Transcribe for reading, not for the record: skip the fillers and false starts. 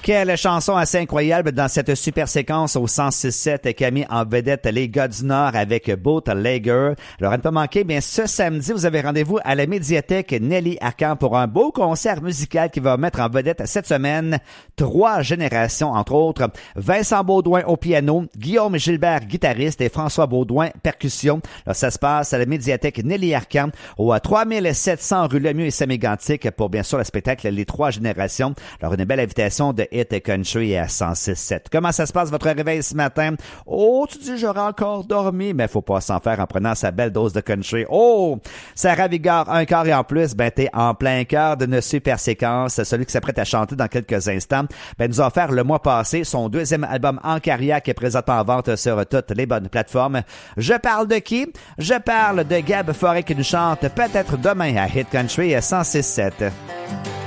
Quelle chanson assez incroyable dans cette super séquence au 106.7 qui a mis en vedette les gars du Nord avec Bootlegger. Alors, à ne pas manquer, bien, ce samedi, vous avez rendez-vous à la médiathèque Nelly Arcan pour un beau concert musical qui va mettre en vedette cette semaine 3 générations, entre autres. Vincent Beaudoin au piano, Guillaume Gilbert, guitariste, et François Beaudoin, percussion. Alors, ça se passe à la médiathèque Nelly Arcan au 3700 rue Lemieux et Saint-Mégantic pour, bien sûr, le spectacle Les 3 générations. Alors, une belle invitation de Hit Country à 106.7. Comment ça se passe, votre réveil ce matin? Oh, tu dis, j'aurais encore dormi, mais faut pas s'en faire en prenant sa belle dose de country. Oh, Sarah Vigard, un quart et en plus, ben, t'es en plein cœur d'une super séquence. Celui qui s'apprête à chanter dans quelques instants, ben, nous a offert le mois passé son 2e album en carrière qui est présentement en vente sur toutes les bonnes plateformes. Je parle de qui? Je parle de Gab Forêt qui nous chante peut-être demain à Hit Country à 106.7.